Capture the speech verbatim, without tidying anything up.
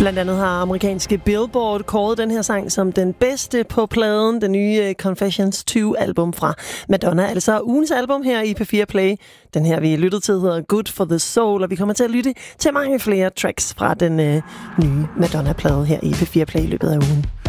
Blandt andet har amerikanske Billboard kåret den her sang som den bedste på pladen, den nye Confessions to-album fra Madonna. Altså ugens album her i P fire Play. Den her, vi lyttede til, hedder Good for the Soul, og vi kommer til at lytte til mange flere tracks fra den øh, nye Madonna-plade her i P fire Play i løbet af ugen.